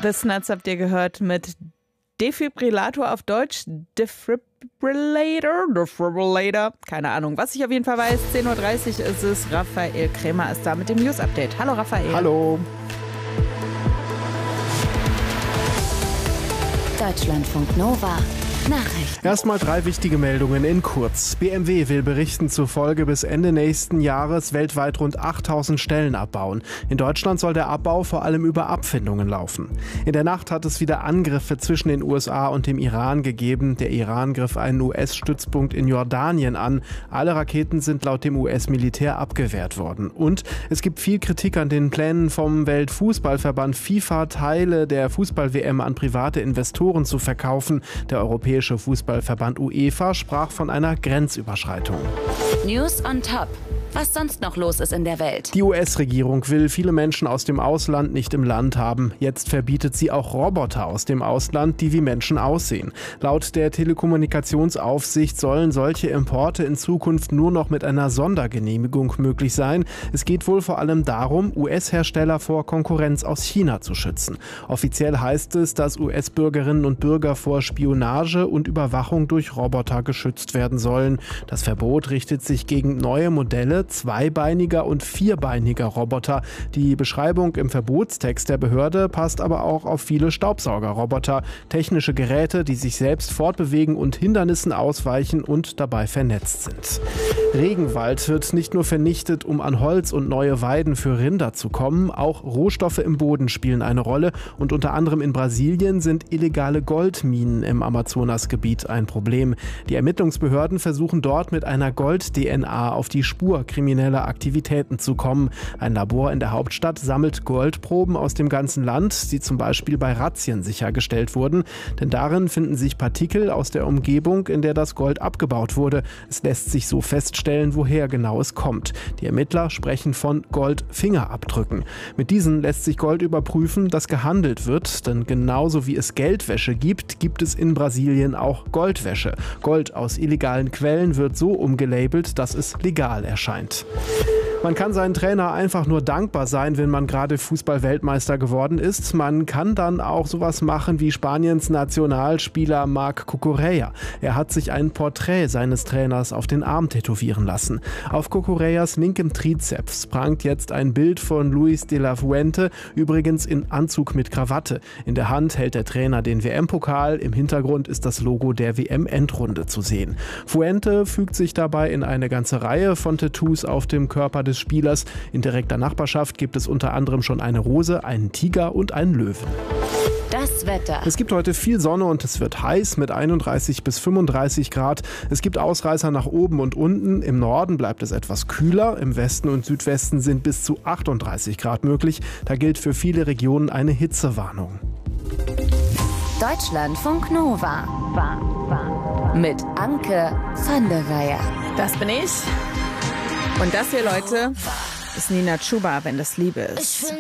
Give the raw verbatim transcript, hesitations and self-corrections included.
The Snuts habt ihr gehört mit Defibrillator auf Deutsch. Defibrillator, Defibrillator, keine Ahnung. Was ich auf jeden Fall weiß, zehn Uhr dreißig ist es. Raphael Krämer ist da mit dem News-Update. Hallo Raphael. Hallo. Deutschlandfunk Nova. Nachrichten. Erstmal drei wichtige Meldungen in kurz. B M W will Berichten zufolge bis Ende nächsten Jahres weltweit rund achttausend Stellen abbauen. In Deutschland soll der Abbau vor allem über Abfindungen laufen. In der Nacht hat es wieder Angriffe zwischen den U S A und dem Iran gegeben. Der Iran griff einen U S-Stützpunkt in Jordanien an. Alle Raketen sind laut dem U S-Militär abgewehrt worden. Und es gibt viel Kritik an den Plänen vom Weltfußballverband FIFA, Teile der Fußball-W M an private Investoren zu verkaufen. Der Europäische Der Europäische Fußballverband UEFA sprach von einer Grenzüberschreitung. News on top. Was sonst noch los ist in der Welt. Die U S-Regierung will viele Menschen aus dem Ausland nicht im Land haben. Jetzt verbietet sie auch Roboter aus dem Ausland, die wie Menschen aussehen. Laut der Telekommunikationsaufsicht sollen solche Importe in Zukunft nur noch mit einer Sondergenehmigung möglich sein. Es geht wohl vor allem darum, U S-Hersteller vor Konkurrenz aus China zu schützen. Offiziell heißt es, dass U S-Bürgerinnen und Bürger vor Spionage und Überwachung durch Roboter geschützt werden sollen. Das Verbot richtet sich gegen neue Modelle zweibeiniger und vierbeiniger Roboter. Die Beschreibung im Verbotstext der Behörde passt aber auch auf viele Staubsaugerroboter, technische Geräte, die sich selbst fortbewegen und Hindernissen ausweichen und dabei vernetzt sind. Regenwald wird nicht nur vernichtet, um an Holz und neue Weiden für Rinder zu kommen, auch Rohstoffe im Boden spielen eine Rolle und unter anderem in Brasilien sind illegale Goldminen im Amazonasgebiet ein Problem. Die Ermittlungsbehörden versuchen dort mit einer Gold-D N A auf die Spur krimineller Aktivitäten zu kommen. Ein Labor in der Hauptstadt sammelt Goldproben aus dem ganzen Land, die zum Beispiel bei Razzien sichergestellt wurden. Denn darin finden sich Partikel aus der Umgebung, in der das Gold abgebaut wurde. Es lässt sich so feststellen, woher genau es kommt. Die Ermittler sprechen von Goldfingerabdrücken. Mit diesen lässt sich Gold überprüfen, das gehandelt wird. Denn genauso wie es Geldwäsche gibt, gibt es in Brasilien auch Goldwäsche. Gold aus illegalen Quellen wird so umgelabelt, dass es legal erscheint. Man kann seinen Trainer einfach nur dankbar sein, wenn man gerade Fußball-Weltmeister geworden ist. Man kann dann auch sowas machen wie Spaniens Nationalspieler Marc Cucurella. Er hat sich ein Porträt seines Trainers auf den Arm tätowieren lassen. Auf Cucurellas linkem Trizeps prangt jetzt ein Bild von Luis de la Fuente, übrigens in Anzug mit Krawatte. In der Hand hält der Trainer den W M-Pokal, im Hintergrund ist das Logo der W M-Endrunde zu sehen. Fuente fügt sich dabei in eine ganze Reihe von Tattoos auf dem Körper des Spielers. In direkter Nachbarschaft gibt es unter anderem schon eine Rose, einen Tiger und einen Löwen. Das Wetter. Es gibt heute viel Sonne und es wird heiß mit einunddreißig bis fünfunddreißig Grad. Es gibt Ausreißer nach oben und unten. Im Norden bleibt es etwas kühler. Im Westen und Südwesten sind bis zu achtunddreißig Grad möglich. Da gilt für viele Regionen eine Hitzewarnung. Deutschlandfunk Nova. Mit Anke van der Weyer. Das bin ich. Und das hier, Leute, ist Nina Chuba, wenn das Liebe ist.